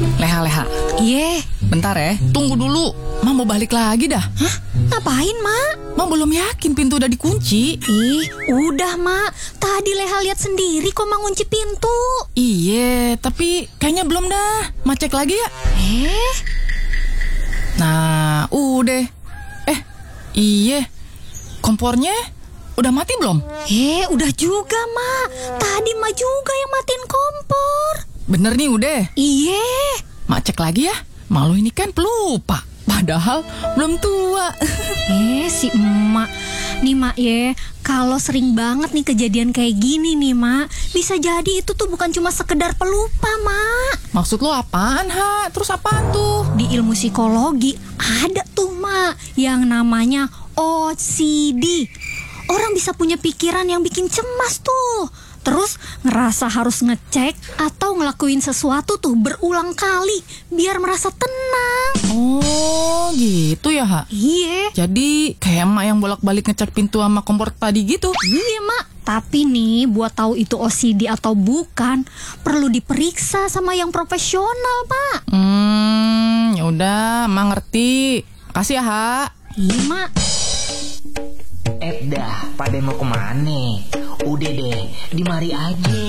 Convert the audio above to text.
Leha. Iya. Bentar ya, tunggu dulu. Ma mau balik lagi dah. Hah? Ngapain, Mak? Ma belum yakin pintu udah dikunci. Ih, udah, Mak. Tadi Leha lihat sendiri kok Ma ngunci pintu. Iya, tapi kayaknya belum dah. Ma cek lagi ya. Nah, udah. Iya. Kompornya udah mati belum? Udah juga, Mak. Tadi Ma juga yang matiin kompor. Bener nih udah. Iya. Ma cek lagi ya. Malu ini kan pelupa. Padahal belum tua. Si emak. Nih, Mak ya, kalau sering banget nih kejadian kayak gini nih, Mak, bisa jadi itu tuh bukan cuma sekedar pelupa, Mak. Maksud lo apaan, Ha? Terus apaan tuh? Di ilmu psikologi ada tuh, Mak, yang namanya OCD. Orang bisa punya pikiran yang bikin cemas tuh. Terus ngerasa harus ngecek atau ngelakuin sesuatu tuh berulang kali biar merasa tenang. Oh, gitu ya, Ha? Iya. Jadi kayak emak yang bolak-balik ngecek pintu sama kompor tadi gitu. Iya, Mak. Tapi nih, buat tahu itu OCD atau bukan, perlu diperiksa sama yang profesional, Pak. Ya udah, Mak ngerti. Makasih ya, Ha. Iya, Mak. Dah, pada mau kemana? Udah deh, di mari aja.